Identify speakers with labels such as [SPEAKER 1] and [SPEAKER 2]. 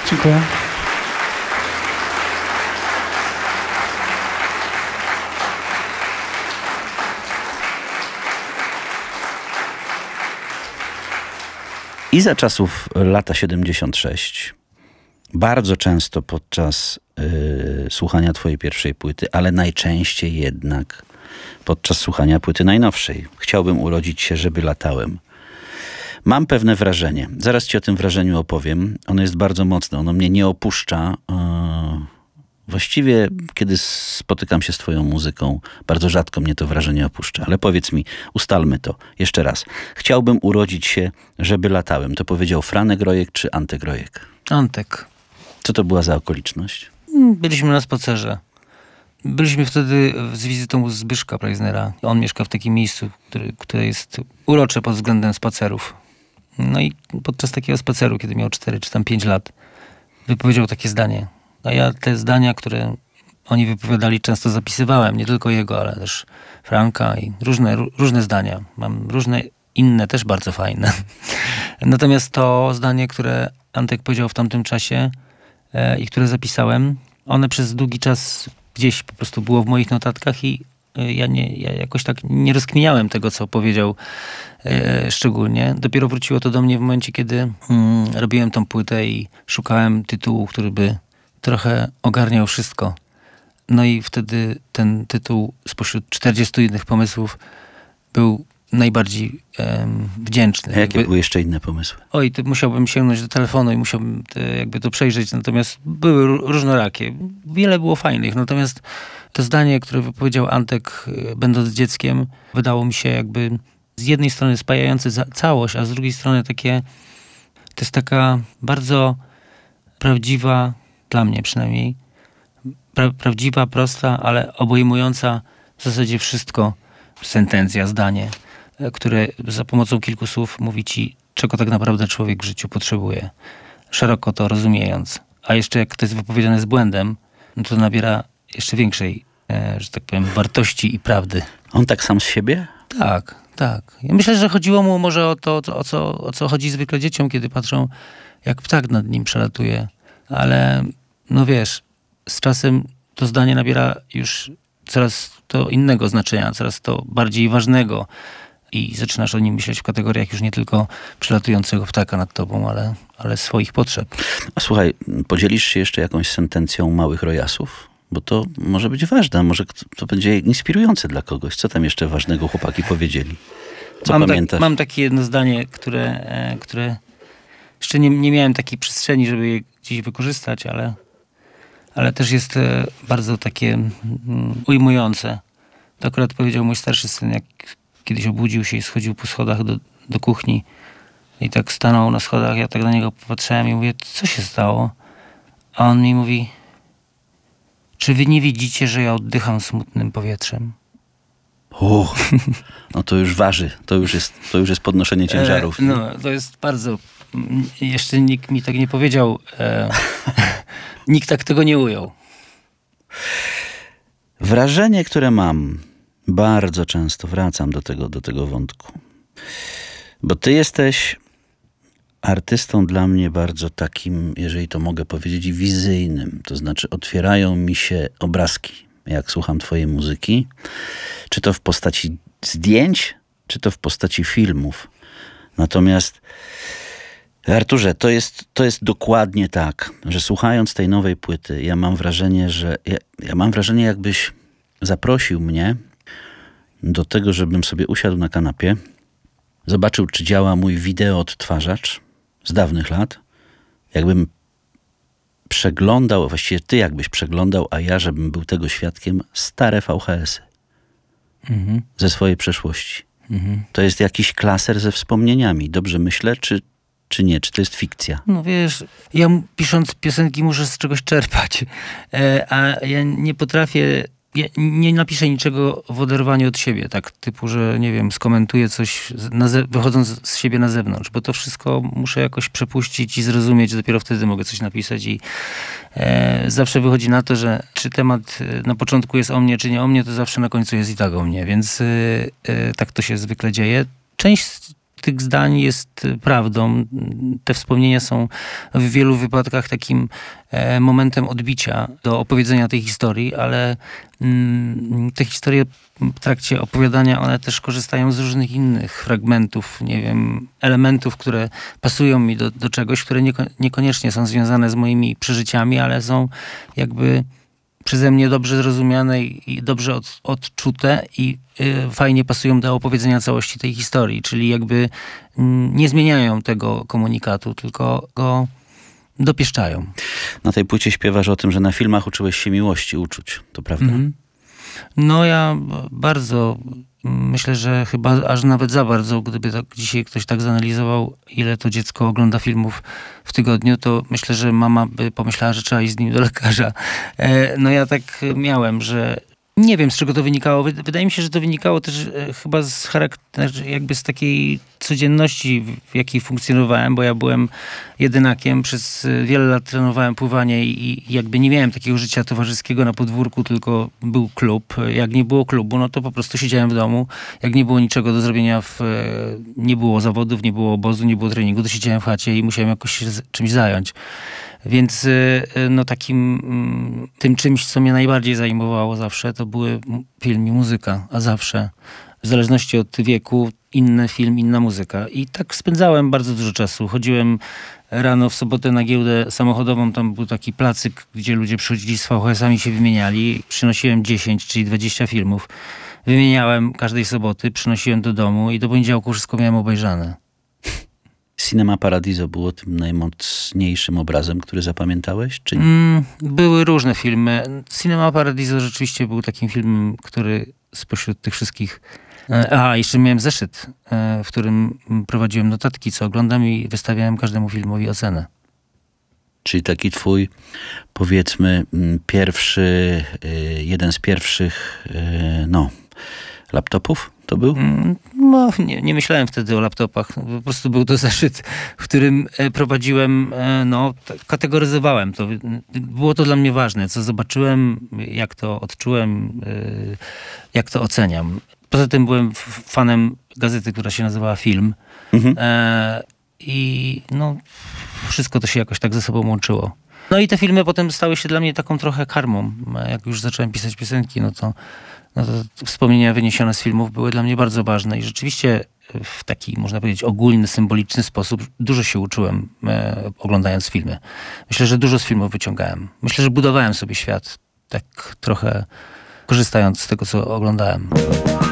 [SPEAKER 1] Dziękuję.
[SPEAKER 2] I za czasów lata 76, bardzo często podczas słuchania twojej pierwszej płyty, ale najczęściej jednak podczas słuchania płyty najnowszej. Chciałbym urodzić się, żeby latałem. Mam pewne wrażenie. Zaraz ci o tym wrażeniu opowiem. Ono jest bardzo mocne. Ono mnie nie opuszcza. Właściwie, kiedy spotykam się z twoją muzyką, bardzo rzadko mnie to wrażenie opuszcza. Ale powiedz mi, ustalmy to jeszcze raz. Chciałbym urodzić się, żeby latałem. To powiedział Franek Rojek czy Antek Rojek?
[SPEAKER 3] Antek.
[SPEAKER 2] Co to była za okoliczność?
[SPEAKER 3] Byliśmy na spacerze. Byliśmy wtedy z wizytą u Zbyszka Preisnera. On mieszka w takim miejscu, które jest urocze pod względem spacerów. No i podczas takiego spaceru, kiedy miał 4 czy tam 5 lat, wypowiedział takie zdanie. A ja te zdania, które oni wypowiadali, często zapisywałem. Nie tylko jego, ale też Franka i różne zdania. Mam różne inne, też bardzo fajne. Natomiast to zdanie, które Antek powiedział w tamtym czasie i które zapisałem, one przez długi czas gdzieś po prostu było w moich notatkach i ja jakoś tak nie rozkminiałem tego, co powiedział szczególnie. Dopiero wróciło to do mnie w momencie, kiedy robiłem tą płytę i szukałem tytułu, który by trochę ogarniał wszystko. No i wtedy ten tytuł spośród 40 innych pomysłów był najbardziej wdzięczny.
[SPEAKER 2] A jakie były jeszcze inne pomysły?
[SPEAKER 3] Oj, to musiałbym sięgnąć do telefonu i musiałbym jakby to przejrzeć, natomiast były różnorakie. Wiele było fajnych, natomiast to zdanie, które wypowiedział Antek, będąc dzieckiem, wydało mi się jakby z jednej strony spajające całość, a z drugiej strony takie, to jest taka bardzo prawdziwa, dla mnie przynajmniej, prawdziwa, prosta, ale obejmująca w zasadzie wszystko sentencja, zdanie, które za pomocą kilku słów mówi ci, czego tak naprawdę człowiek w życiu potrzebuje. Szeroko to rozumiejąc. A jeszcze jak to jest wypowiedziane z błędem, no to nabiera jeszcze większej, że tak powiem, wartości i prawdy.
[SPEAKER 2] On tak sam z siebie?
[SPEAKER 3] Tak, tak. Ja myślę, że chodziło mu może o to, o co chodzi zwykle dzieciom, kiedy patrzą, jak ptak nad nim przelatuje. Ale, no wiesz, z czasem to zdanie nabiera już coraz to innego znaczenia, coraz to bardziej ważnego i zaczynasz o nim myśleć w kategoriach już nie tylko przelatującego ptaka nad tobą, ale swoich potrzeb.
[SPEAKER 2] A słuchaj, podzielisz się jeszcze jakąś sentencją małych rojasów? Bo to może być ważne, może to będzie inspirujące dla kogoś. Co tam jeszcze ważnego chłopaki powiedzieli? Co pamiętasz?
[SPEAKER 3] Mam takie jedno zdanie, które jeszcze nie miałem takiej przestrzeni, żeby je gdzieś wykorzystać, ale też jest bardzo takie ujmujące. To akurat powiedział mój starszy syn, jak kiedyś obudził się i schodził po schodach do kuchni i tak stanął na schodach, ja tak na niego popatrzyłem i mówię, co się stało? A on mi mówi, czy wy nie widzicie, że ja oddycham smutnym powietrzem?
[SPEAKER 2] No to już waży, to już jest podnoszenie ciężarów.
[SPEAKER 3] No, to jest bardzo... Jeszcze nikt mi tak nie powiedział. Nikt tak tego nie ujął.
[SPEAKER 2] Wrażenie, które mam, bardzo często wracam do tego wątku. Bo ty jesteś artystą dla mnie bardzo takim, jeżeli to mogę powiedzieć, wizyjnym. To znaczy otwierają mi się obrazki, jak słucham twojej muzyki. Czy to w postaci zdjęć, czy to w postaci filmów. Natomiast Arturze, to jest dokładnie tak, że słuchając tej nowej płyty, ja mam wrażenie, ja mam wrażenie, jakbyś zaprosił mnie do tego, żebym sobie usiadł na kanapie, zobaczył, czy działa mój wideoodtwarzacz z dawnych lat, jakbym przeglądał, właściwie ty jakbyś przeglądał, a ja, żebym był tego świadkiem, stare VHS-y ze swojej przeszłości. To jest jakiś klaser ze wspomnieniami. Dobrze myślę, czy nie? Czy to jest fikcja?
[SPEAKER 3] No wiesz, ja pisząc piosenki muszę z czegoś czerpać, a ja nie potrafię, ja nie napiszę niczego w oderwaniu od siebie, tak typu, że nie wiem, skomentuję coś wychodząc z siebie na zewnątrz, bo to wszystko muszę jakoś przepuścić i zrozumieć, dopiero wtedy mogę coś napisać i zawsze wychodzi na to, że czy temat na początku jest o mnie, czy nie o mnie, to zawsze na końcu jest i tak o mnie, więc tak to się zwykle dzieje. Część tych zdań jest prawdą. Te wspomnienia są w wielu wypadkach takim momentem odbicia do opowiedzenia tej historii, ale te historie w trakcie opowiadania, one też korzystają z różnych innych fragmentów, nie wiem, elementów, które pasują mi do czegoś, które niekoniecznie są związane z moimi przeżyciami, ale są jakby przeze mnie dobrze zrozumiane i dobrze odczute i fajnie pasują do opowiedzenia całości tej historii, czyli jakby nie zmieniają tego komunikatu, tylko go dopieszczają.
[SPEAKER 2] Na tej płycie śpiewasz o tym, że na filmach uczyłeś się miłości, uczuć. To prawda?
[SPEAKER 3] No ja bardzo myślę, że chyba aż nawet za bardzo, gdyby tak dzisiaj ktoś tak zanalizował, ile to dziecko ogląda filmów w tygodniu, to myślę, że mama by pomyślała, że trzeba iść z nim do lekarza. No ja tak miałem, że nie wiem, z czego to wynikało. Wydaje mi się, że to wynikało też chyba z charakteru, jakby z takiej codzienności, w jakiej funkcjonowałem, bo ja byłem jedynakiem. Przez wiele lat trenowałem pływanie i jakby nie miałem takiego życia towarzyskiego na podwórku, tylko był klub. Jak nie było klubu, no to po prostu siedziałem w domu. Jak nie było niczego do zrobienia, nie było zawodów, nie było obozu, nie było treningu, to siedziałem w chacie i musiałem jakoś się czymś zająć. Więc no tym czymś, co mnie najbardziej zajmowało zawsze, to były film i muzyka, a zawsze, w zależności od wieku, inny film, inna muzyka. I tak spędzałem bardzo dużo czasu. Chodziłem rano w sobotę na giełdę samochodową, tam był taki placyk, gdzie ludzie przychodzili z VHS-ami, się wymieniali. Przynosiłem 10, czyli 20 filmów. Wymieniałem każdej soboty, przynosiłem do domu i do poniedziałku wszystko miałem obejrzane.
[SPEAKER 2] Cinema Paradiso było tym najmocniejszym obrazem, który zapamiętałeś, czy nie?
[SPEAKER 3] Były różne filmy. Cinema Paradiso rzeczywiście był takim filmem, który spośród tych wszystkich... jeszcze miałem zeszyt, w którym prowadziłem notatki, co oglądam i wystawiałem każdemu filmowi ocenę.
[SPEAKER 2] Czyli taki twój, powiedzmy, pierwszy, jeden z pierwszych, laptopów to był?
[SPEAKER 3] No, nie myślałem wtedy o laptopach. Po prostu był to zeszyt, w którym prowadziłem, kategoryzowałem to. Było to dla mnie ważne, co zobaczyłem, jak to odczułem, jak to oceniam. Poza tym byłem fanem gazety, która się nazywała Film. I wszystko to się jakoś tak ze sobą łączyło. No i te filmy potem stały się dla mnie taką trochę karmą. Jak już zacząłem pisać piosenki, no to wspomnienia wyniesione z filmów były dla mnie bardzo ważne i rzeczywiście w taki, można powiedzieć, ogólny, symboliczny sposób dużo się uczyłem, oglądając filmy. Myślę, że dużo z filmów wyciągałem. Myślę, że budowałem sobie świat, tak trochę korzystając z tego, co oglądałem.